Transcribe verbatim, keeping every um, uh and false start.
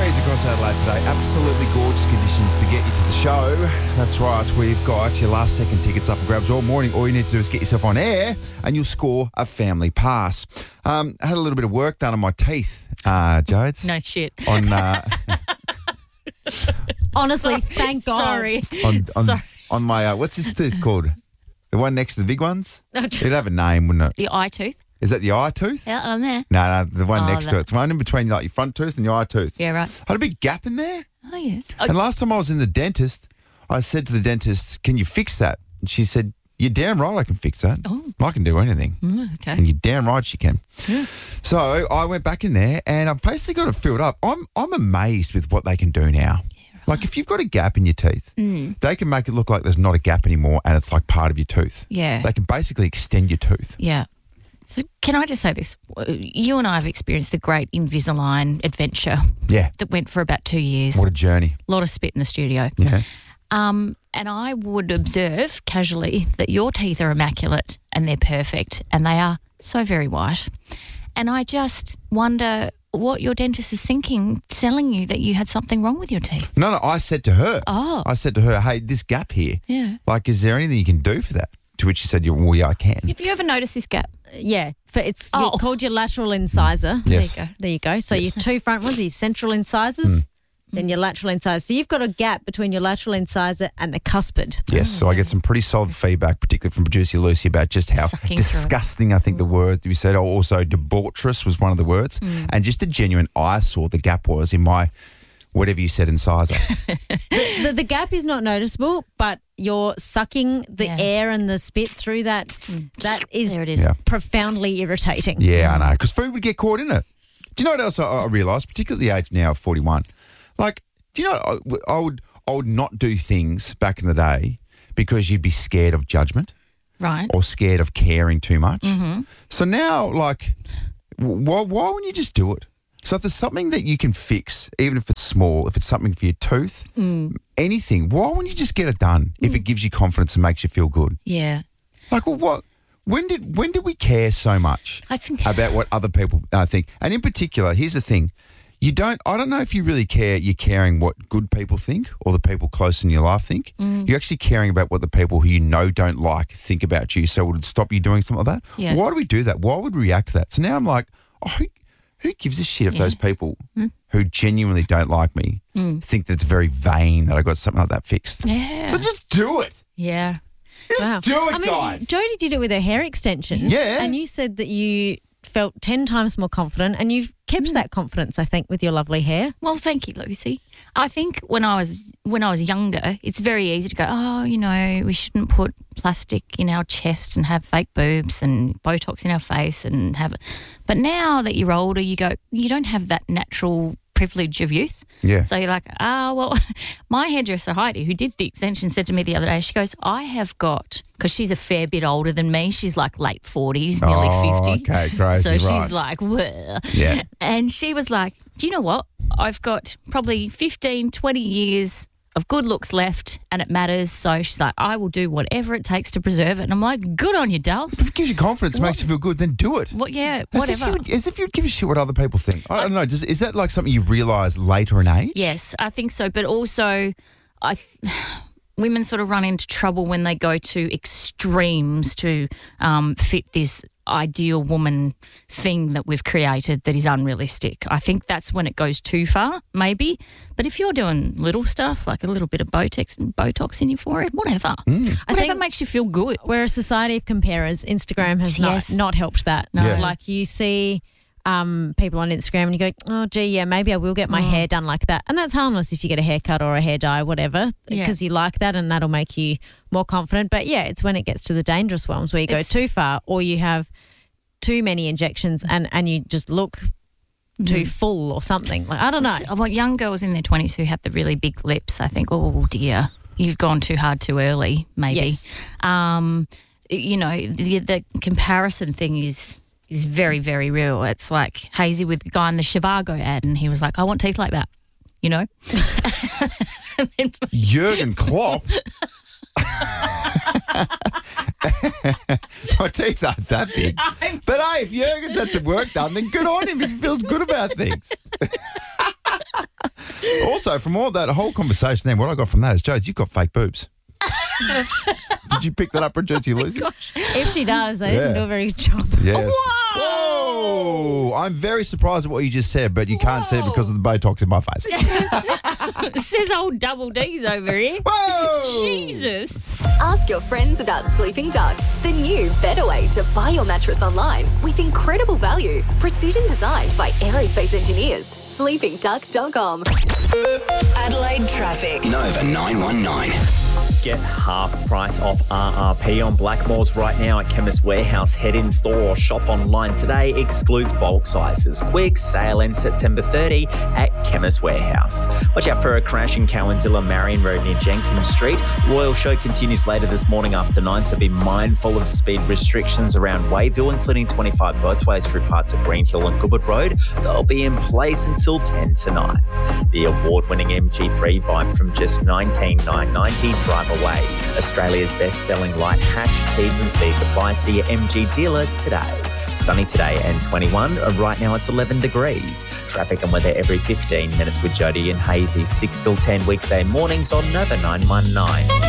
degrees across Adelaide today. Absolutely gorgeous conditions to get you to the show. That's right. We've got your last second tickets up for grabs all morning. All you need to do is get yourself on air and you'll score a family pass. Um, I had a little bit of work done on my teeth, uh, Jodes. No shit. On, uh, Honestly, thank God. Sorry. on, on, Sorry. on my, uh, what's this tooth called? The one next to the big ones? No, It'd have a name, wouldn't it? The eye tooth. Is that the eye tooth? Yeah, on there. No, no, the one Oh, next to that- it. It's one in between like your front tooth and your eye tooth. Yeah, right. Had a big gap in there. Oh, yeah. Oh, And last time I was in the dentist, I said to the dentist, can you fix that? And she said, you're damn right I can fix that. Oh. I can do anything. mm, okay. And you're damn right she can. Yeah. So I went back in there and I've basically got it filled up. I'm I'm amazed with what they can do now. Like if you've got a gap in your teeth, Mm. they can make it look like there's not a gap anymore and it's like part of your tooth. Yeah. They can basically extend your tooth. Yeah. So can I just say this? You and I have experienced the great Invisalign adventure Yeah. that went for about two years. What a journey. A lot of spit in the studio. Yeah. Um, and I would observe casually that your teeth are immaculate and they're perfect and they are so very white. And I just wonder what your dentist is thinking, telling you that you had something wrong with your teeth. No, no, I said to her. Oh. I said to her, hey, this gap here, Yeah. like, is there anything you can do for that? To which she said, well, yeah, I can. Have you ever noticed this gap? Yeah, but it's Oh. you called your lateral incisor. Yes. There you go. There you go. So your two front ones are your central incisors, then your lateral incisor. So you've got a gap between your lateral incisor and the cuspid. Yes, so I get some pretty solid feedback, particularly from producer Lucy, about just how Sucking through it. disgusting, I think the word that we said, oh, also debaucherous was one of the words, and just a genuine eyesore the gap was in my, whatever you said, incisor. The, the gap is not noticeable, but you're sucking the Yeah. air and the spit through that. That is There it is. Yeah. profoundly irritating. Yeah, I know, because food would get caught in it. Do you know what else I, I realised, particularly at the age now of forty-one? Like, do you know, I, I would I would not do things back in the day because you'd be scared of judgment Right. or scared of caring too much. Mm-hmm. So now, like, why, why wouldn't you just do it? So if there's something that you can fix, even if it's small, if it's something for your tooth, Mm. anything, why wouldn't you just get it done if it gives you confidence and makes you feel good? Yeah. Like, well, what? When did when did we care so much I think about what other people uh, think? And in particular, here's the thing. You don't, I don't know if you really care, you're caring what good people think or the people close in your life think. Mm. You're actually caring about what the people who you know don't like think about you. So it would stop you doing something like that. Yeah. Why do we do that? Why would we react to that? So now I'm like, oh, who, who gives a shit if Yeah. those people Mm. who genuinely don't like me Mm. think that it's very vain that I got something like that fixed? Yeah. So just do it. Yeah. Just Wow. do it, I mean, guys. Jodie did it with her hair extensions. Yeah. And you said that you felt ten times more confident, and you've kept that confidence, I think, with your lovely hair. Well, thank you, Lucy. I think when I was when I was younger, it's very easy to go, oh, you know, we shouldn't put plastic in our chest and have fake boobs and Botox in our face and have it. But now that you're older, you go, you don't have that natural privilege of youth. Yeah. So you're like, ah, well, my hairdresser Heidi, who did the extension, said to me the other day, she goes, I have got, because she's a fair bit older than me. She's like late forties, nearly Oh, fifty. okay, crazy, So right. she's like, well. Yeah. And she was like, do you know what? I've got probably fifteen, twenty years of good looks left and it matters. So she's like, I will do whatever it takes to preserve it. And I'm like, good on you, Dulce. If it gives you confidence, What- makes you feel good, then do it. What? Yeah, As if, you whatever. would, as if you'd give a shit what other people think. I don't know. Does, is that like something you realise later in age? Yes, I think so. But also, I th- women sort of run into trouble when they go to extremes to um, fit this ideal woman thing that we've created that is unrealistic. I think that's when it goes too far, maybe. But if you're doing little stuff, like a little bit of Botox and Botox in your forehead, whatever. Mm. I Whatever think makes you feel good. we're a society of comparers. Instagram has Yes. not, not helped that. No. Yeah. Like you see um, people on Instagram and you go, oh, gee, yeah, maybe I will get my Mm. hair done like that. And that's harmless if you get a haircut or a hair dye, whatever, Yeah. because you like that and that'll make you more confident. But, yeah, it's when it gets to the dangerous ones where you go It's- too far or you have too many injections and, and you just look too full or something. Like I don't know. Well, young girls in their twenties who have the really big lips, I think, oh dear, you've gone too hard too early, maybe. Yes. Um, you know, the, the comparison thing is is very, very real. It's like Hazy with the guy in the Shivago ad, and he was like, I want teeth like that, you know? And then- Jurgen Klopp. My teeth aren't that big. But hey, if Jurgen's had some work done, then good on him if he feels good about things. Also, from all that whole conversation then, what I got from that is, Joe, you've got fake boobs. Did you pick that up, Bridget? You lose it? If she does, they Yeah. didn't do a very good job. Yes. Whoa! Whoa! I'm very surprised at what you just said, but you can't see it because of the Botox in my face. It says old double D's over here. Whoa! Jesus. Ask your friends about Sleeping Duck, the new, better way to buy your mattress online with incredible value. Precision designed by aerospace engineers. sleeping duck dot com. Adelaide traffic. Nova nine one nine. Get half price off R R P on Blackmores right now at Chemist Warehouse. Head in store or shop online today. Excludes bulk sizes. Quick sale ends September thirtieth at Chemist Warehouse. Watch out for a crash in Cowandilla Marion Road near Jenkins Street. Royal Show continues later this morning after nine, so be mindful of speed restrictions around Wayville, including twenty-five both ways through parts of Green Hill and Goodwood Road. They'll be in place until ten tonight. The award-winning M G three Vibe from just nineteen thousand nine hundred ninety. Drive away. Australia's best-selling light hatch. T's and C's apply. See your M G dealer today. Sunny today and twenty-one. Right now it's eleven degrees. Traffic and weather every fifteen minutes with Jody and Hazy. six till ten weekday mornings on Nova nine one nine.